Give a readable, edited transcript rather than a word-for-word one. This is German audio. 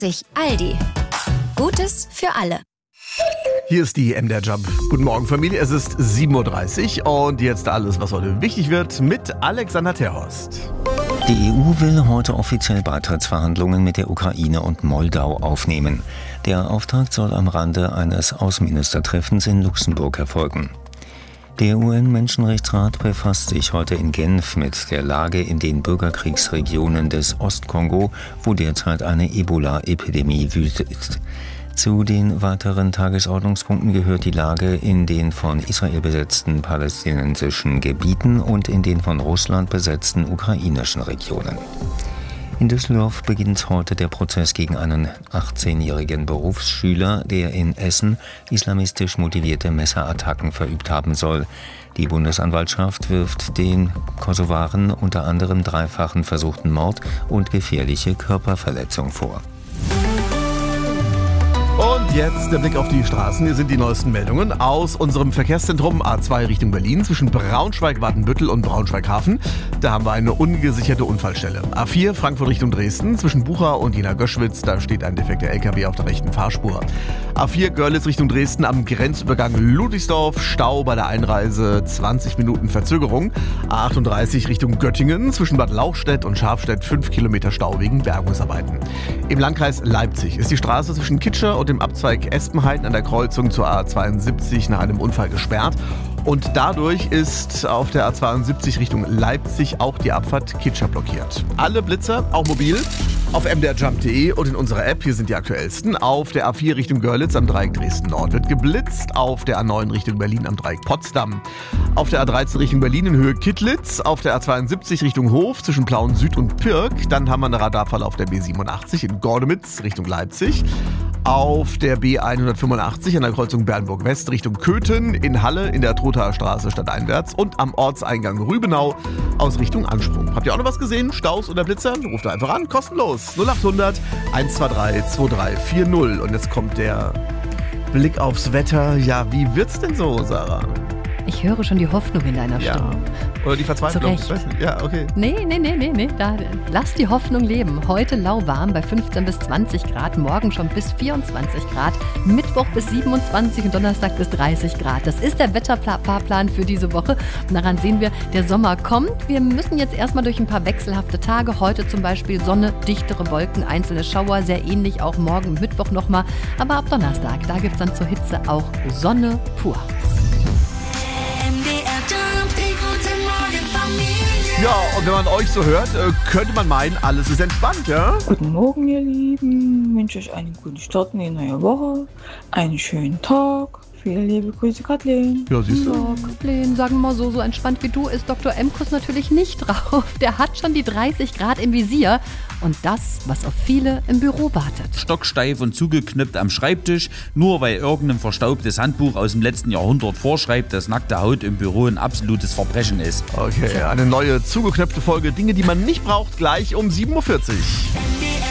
Sich Aldi. Gutes für alle. Hier ist die MDR Jump. Guten Morgen, Familie. Es ist 7.30 Uhr und jetzt alles, was heute wichtig wird, mit Alexander Terhorst. Die EU will heute offiziell Beitrittsverhandlungen mit der Ukraine und Moldau aufnehmen. Der Auftakt soll am Rande eines Außenministertreffens in Luxemburg erfolgen. Der UN-Menschenrechtsrat befasst sich heute in Genf mit der Lage in den Bürgerkriegsregionen des Ostkongo, wo derzeit eine Ebola-Epidemie wütet. Zu den weiteren Tagesordnungspunkten gehört die Lage in den von Israel besetzten palästinensischen Gebieten und in den von Russland besetzten ukrainischen Regionen. In Düsseldorf beginnt heute der Prozess gegen einen 18-jährigen Berufsschüler, der in Essen islamistisch motivierte Messerattacken verübt haben soll. Die Bundesanwaltschaft wirft den Kosovaren unter anderem dreifachen versuchten Mord und gefährliche Körperverletzung vor. Und jetzt der Blick auf die Straßen. Hier sind die neuesten Meldungen aus unserem Verkehrszentrum A2 Richtung Berlin zwischen Braunschweig-Wadenbüttel und Braunschweig-Hafen. Da haben wir eine ungesicherte Unfallstelle. A4 Frankfurt Richtung Dresden zwischen Bucha und Jena-Göschwitz. Da steht ein defekter LKW auf der rechten Fahrspur. A4 Görlitz Richtung Dresden am Grenzübergang Ludwigsdorf. Stau bei der Einreise, 20 Minuten Verzögerung. A38 Richtung Göttingen zwischen Bad Lauchstädt und Scharfstedt 5 Kilometer Stau wegen Bergungsarbeiten. Im Landkreis Leipzig ist die Straße zwischen Kitscher und dem Abzweig Espenhain an der Kreuzung zur A72 nach einem Unfall gesperrt. Und dadurch ist auf der A72 Richtung Leipzig auch die Abfahrt Kitscher blockiert. Alle Blitzer, auch mobil, auf mdrjump.de und in unserer App, hier sind die aktuellsten. Auf der A4 Richtung Görlitz am Dreieck Dresden-Nord wird geblitzt, auf der A9 Richtung Berlin am Dreieck Potsdam. Auf der A13 Richtung Berlin in Höhe Kittlitz, auf der A72 Richtung Hof zwischen Plauen Süd und Pirk. Dann haben wir einen Radarfall auf der B87 in Gordemitz Richtung Leipzig. Auf der B185 an der Kreuzung Bernburg-West Richtung Köthen, in Halle in der Trothaer Straße stadteinwärts und am Ortseingang Rübenau aus Richtung Ansprung. Habt ihr auch noch was gesehen? Staus oder Blitzer? Ruft einfach an, kostenlos. 0800 123 2340. Und jetzt kommt der Blick aufs Wetter. Ja, wie wird's denn so, Sarah? Ich höre schon die Hoffnung in deiner Stimme. Oder die Verzweiflung. Zu Recht. Ja, okay. Nee. Lass die Hoffnung leben. Heute lauwarm bei 15 bis 20 Grad, morgen schon bis 24 Grad, Mittwoch bis 27 und Donnerstag bis 30 Grad. Das ist der Wetterfahrplan für diese Woche. Und daran sehen wir, der Sommer kommt. Wir müssen jetzt erstmal durch ein paar wechselhafte Tage. Heute zum Beispiel Sonne, dichtere Wolken, einzelne Schauer, sehr ähnlich auch morgen und Mittwoch nochmal. Aber ab Donnerstag, da gibt es dann zur Hitze auch Sonne pur. Ja, und wenn man euch so hört, könnte man meinen, alles ist entspannt, ja? Guten Morgen, ihr Lieben. Ich wünsche euch einen guten Start in die neue Woche. Einen schönen Tag. Viele liebe Grüße, Kathleen. Ja, siehst du. Ja, Kathleen, sagen wir mal so entspannt wie du ist Dr. Emkus natürlich nicht drauf. Der hat schon die 30 Grad im Visier und das, was auf viele im Büro wartet. Stocksteif und zugeknüpft am Schreibtisch, nur weil irgendein verstaubtes Handbuch aus dem letzten Jahrhundert vorschreibt, dass nackte Haut im Büro ein absolutes Verbrechen ist. Okay, eine neue zugeknöpfte Folge Dinge, die man nicht braucht, gleich um 7.40 Uhr.